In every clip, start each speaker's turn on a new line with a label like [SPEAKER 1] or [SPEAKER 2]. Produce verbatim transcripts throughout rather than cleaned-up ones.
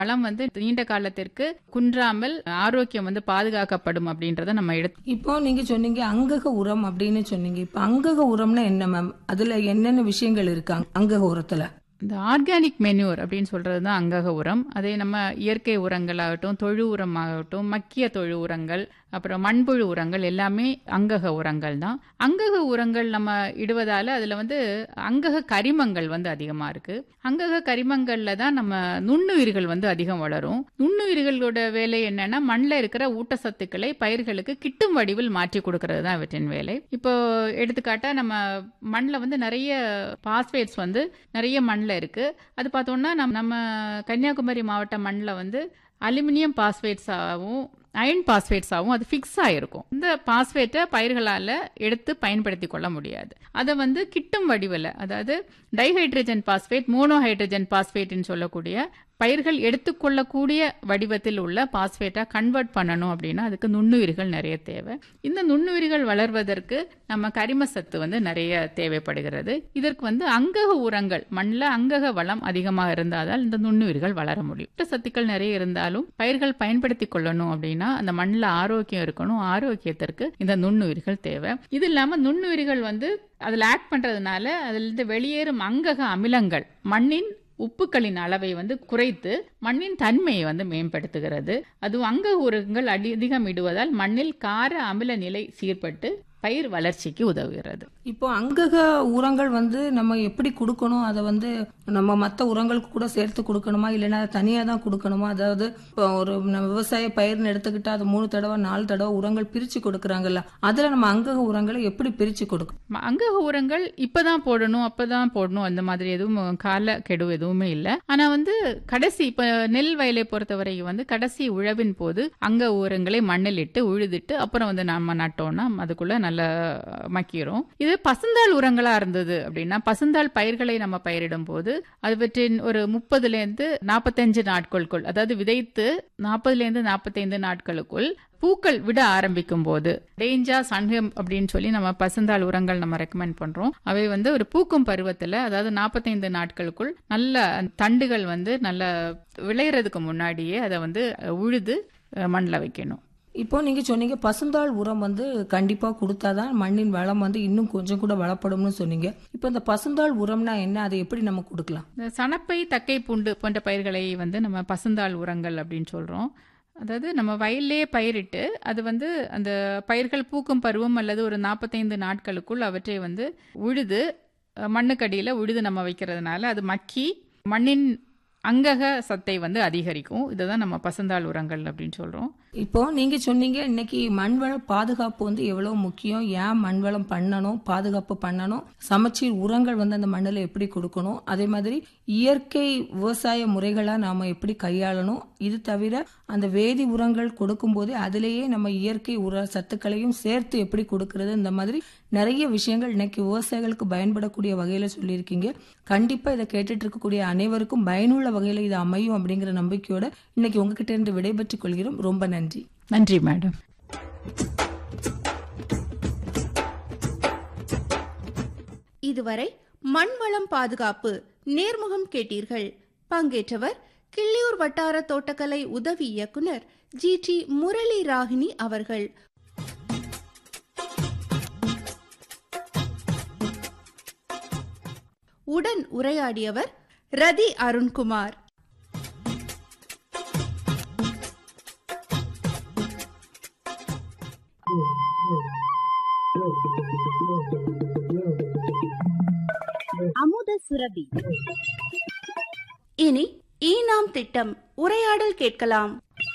[SPEAKER 1] வளம் வந்து நீண்ட காலத்திற்கு குன்றாமல் ஆரோக்கியம் வந்து பாதுகாக்கப்படும் அப்படின்றத நம்ம எடுத்து.
[SPEAKER 2] இப்போ நீங்க சொன்னீங்க அங்கக உரம் அப்படின்னு சொன்னீங்க. இப்ப அங்கக உரம்னா என்ன மேம்? அதுல என்னென்ன விஷயங்கள் இருக்கு அங்கக உரத்துல?
[SPEAKER 1] இந்த ஆர்கானிக் மென்யூர் அப்படின்னு சொல்றது தான் அங்கக உரம். அதே நம்ம இயற்கை உரங்களாகட்டும், தொழு உரம் ஆகட்டும், மக்கிய தொழு உரங்கள், அப்புறம் மண்புழு உரங்கள் எல்லாமே அங்கக உரங்கள் தான். அங்கக உரங்கள் நம்ம இடுவதால அதுல வந்து அங்கக கரிமங்கள் வந்து அதிகமா இருக்கு. அங்கக கரிமங்கள்ல தான் நம்ம நுண்ணுயிர்கள் வந்து அதிகம் வளரும். நுண்ணுயிர்களோட வேலை என்னன்னா மண்ணில் இருக்கிற ஊட்டச்சத்துக்களை பயிர்களுக்கு கிட்டும் வடிவில் மாற்றி கொடுக்கறது தான் இவற்றின் வேலை. இப்போ எடுத்துக்காட்டா நம்ம மண்ணில் வந்து நிறைய பாஸ்பேட்ஸ் வந்து நிறைய மண்ணில் இருக்கு. அது பார்த்தோம்னா நம்ம நம்ம கன்னியாகுமரி மாவட்ட மண்ணில் வந்து அலுமினியம் பாஸ்பேட்ஸாகவும் அயன் பாஸ்பேட்ஸாகவும் அது ஃபிக்ஸ் ஆயிருக்கும். இந்த பாஸ்பேட்டை பயிர்களால் எடுத்து பயன்படுத்தி கொள்ள முடியாது. அதை வந்து கிட்டும் வடிவில், அதாவது டைஹைட்ரஜன் பாஸ்பேட், மோனோஹைட்ரஜன் பாஸ்பேட்னு சொல்லக்கூடிய பயிர்கள் எடுத்துக்கொள்ளக்கூடிய வடிவத்தில் உள்ள பாஸ்பேட்டா கன்வெர்ட் பண்ணணும் அப்படின்னா அதுக்கு நுண்ணுயிர்கள் நிறைய தேவை. இந்த நுண்ணுயிர்கள் வளர்வதற்கு நம்ம கரிம சத்து வந்து நிறைய தேவைப்படுகிறது. இதற்கு வந்து அங்கக உரங்கள், மண்ணில் அங்கக வளம் அதிகமாக இருந்தால் இந்த நுண்ணுயிர்கள் வளர முடியும். சத்துக்கள் நிறைய இருந்தாலும் பயிர்கள் பயன்படுத்தி கொள்ளணும் அப்படின்னா அந்த மண்ணில் ஆரோக்கியம் இருக்கணும். ஆரோக்கியத்திற்கு இந்த நுண்ணுயிர்கள் தேவை. இது இல்லாம நுண்ணுயிர்கள் வந்து அதில் ஆக்ட் பண்றதுனால அதிலிருந்து வெளியேறும் அங்கக அமிலங்கள் மண்ணின் உப்புக்களின் அளவை வந்து குறைத்து மண்ணின் தன்மையை வந்து மேம்படுத்துகிறது. அதுவும் அங்கக உரங்கள் அதிகம் இடுவதால் மண்ணில் கார அமில நிலை சீர்பட்டு பயிர் வளர்ச்சிக்கு உதவுகிறது.
[SPEAKER 2] இப்போ அங்கக உரங்கள் வந்து நம்ம எப்படி கொடுக்கணும்? அதை வந்து நம்ம மற்ற உரங்களுக்கு கூட சேர்த்து கொடுக்கணுமா, இல்லைன்னா தனியா தான் கொடுக்கணுமா? அதாவது இப்போ ஒரு விவசாய பயிர்னு எடுத்துக்கிட்டா அது மூணு தடவை நாலு தடவை உரங்கள் பிரிச்சு கொடுக்கறாங்கல்ல, அதுல நம்ம அங்கக உரங்களை எப்படி பிரிச்சு கொடுக்கணும்?
[SPEAKER 1] அங்கக உரங்கள் இப்பதான் போடணும் அப்பதான் போடணும் அந்த மாதிரி எதுவும் கால கெடு எதுவுமே இல்லை. ஆனா வந்து கடைசி இப்ப நெல் வயலை பொறுத்தவரை வந்து கடைசி உழவின் போது அங்க உரங்களை மண்ணில் இட்டு உழுதுட்டு அப்புறம் வந்து நம்ம நட்டோம்னா அதுக்குள்ள நல்ல மக்கிரும். இது பசுந்தாள் உரங்களா இருந்தது அப்படின்னா பசுந்தாள் பயிர்களை நம்ம பயிரிடும் போது அதுவற்றின் ஒரு முப்பதுல இருந்து நாற்பத்தஞ்சு நாட்களுக்குள், அதாவது விதைத்து நாற்பதுல இருந்து நாற்பத்தைந்து நாட்களுக்குள் பூக்கள் விட ஆரம்பிக்கும் போது டேஞ்சா சன்ஹெம் அப்படின்னு சொல்லி நம்ம பசுந்தாள் உரங்கள் நம்ம ரெக்கமெண்ட் பண்றோம். அவை வந்து ஒரு பூக்கும் பருவத்துல, அதாவது நாற்பத்தைந்து நாட்களுக்குள் நல்ல தண்டுகள் வந்து நல்ல விளையறதுக்கு முன்னாடியே அதை வந்து உழுது மண்ணில் வைக்கணும்.
[SPEAKER 2] இப்போ நீங்க சொன்னீங்க பசுந்தாள் உரம் வந்து கண்டிப்பா கொடுத்தாதான் மண்ணின் வளம் வந்து இன்னும் கொஞ்சம் கூட வளப்படும்னு சொன்னீங்க. இப்போ இந்த பசுந்தாள் உரம்னா என்ன, அதை எப்படி நம்ம கொடுக்கலாம்?
[SPEAKER 1] சணப்பை, தக்கை பூண்டு போன்ற பயிர்களை வந்து நம்ம பசுந்தாள் உரங்கள் அப்படின்னு சொல்றோம். அதாவது நம்ம வயல்லே பயிரிட்டு அது வந்து அந்த பயிர்கள் பூக்கும் பருவம் அல்லது ஒரு நாற்பத்தைந்து நாட்களுக்குள் அவற்றை வந்து உழுது மண்ணுக்கடியில் உழுது நம்ம வைக்கிறதுனால அது மக்கி மண்ணின் அங்கக சத்தை வந்து அதிகரிக்கும். இதுதான் நம்ம பசுந்தாள் உரங்கள் அப்படின்னு சொல்றோம்.
[SPEAKER 2] இப்போ நீங்க சொன்னீங்க இன்னைக்கு மண்வள பாதுகாப்பு வந்து எவ்வளவு முக்கியம், ஏன் மண்வளம் பண்ணணும், பாதுகாப்பு பண்ணணும், சமச்சீர் உரங்கள் வந்து அந்த மண்ணில் எப்படி கொடுக்கணும், அதே மாதிரி இயற்கை விவசாய முறைகளா நாம எப்படி கையாளணும், இது தவிர அந்த வேதி உரங்கள் கொடுக்கும் போதே அதிலேயே நம்ம இயற்கை உர சத்துக்களையும் சேர்த்து எப்படி கொடுக்கறது, இந்த மாதிரி நிறைய விஷயங்கள் இன்னைக்கு விவசாயிகளுக்கு பயன்படக்கூடிய வகையில சொல்லியிருக்கீங்க. கண்டிப்பா இதை கேட்டுட்டு இருக்கக்கூடிய அனைவருக்கும் பயனுள்ள வகையில இது அமையும் அப்படிங்கிற நம்பிக்கையோட இன்னைக்கு உங்ககிட்ட இருந்து விடைபெற்றுக் கொள்கிறோம். ரொம்ப நன்றி.
[SPEAKER 1] நன்றி மேடம்.
[SPEAKER 3] இதுவரை மண்வளம் பாதுகாப்பு நேர்முகம் கேட்டீர்கள். பங்கேற்றவர் கிள்ளியூர் வட்டார தோட்டக்கலை உதவி இயக்குனர் ஜி டி முரளி ராகினி அவர்கள். உடன் உரையாடியவர் ரதி அருண்குமார். அமுத சுரபி. இனி ஈனாம் திட்டம் உரையாடல் கேட்கலாம்.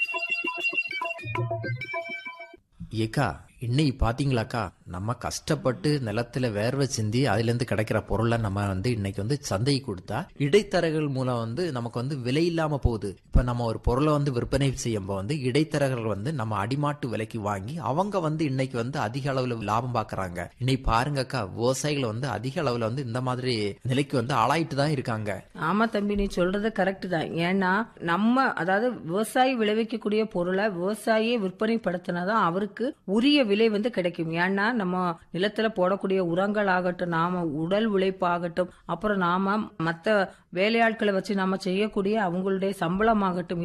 [SPEAKER 4] ஏக்கா, இன்னைக்கு பாத்தீங்களாக்கா, நம்ம கஷ்டப்பட்டு நிலத்துல வேர்வை சிந்தி அதுல இருந்து கிடைக்கிற பொருளை நம்ம வந்து இன்னைக்கு வந்து சந்தைக்கு கொடுத்தா இடைத்தரகர்கள் மூலம் வந்து நமக்கு வந்து விலை இல்லாம போகுது. இப்ப நம்ம ஒரு பொருளை வந்து விற்பனை செய்யும் போது வந்து இடைத்தரகர்கள் வந்து நம்ம அடிமாட்டு விலைக்கு வாங்கி அவங்க வந்து இன்னைக்கு வந்து அதிக அளவுல லாபம் பாக்குறாங்க. இன்னைக்கு பாருங்கக்கா, விவசாயிகள் வந்து அதிக அளவுல வந்து இந்த மாதிரி நிலைக்கு வந்து ஆளாயிட்டு தான் இருக்காங்க.
[SPEAKER 2] ஆமா தம்பி, நீ சொல்றது கரெக்ட் தான். ஏன்னா நம்ம அதாவது விவசாயி விளைவிக்கக்கூடிய பொருளை விவசாயியே விற்பனை படுத்தினாதான் அவருக்கு உரிய விலை வந்து கிடைக்கும். ஏன்னா நம்ம நிலத்துல போடக்கூடிய உரங்கள் ஆகட்டும், நாம உடல் உழைப்பாகட்டும், அப்புறம் நாம மத்த வேலையாட்களை வச்சு நாம செய்யக்கூடிய அவங்களுடைய சம்பளமாகட்டும்,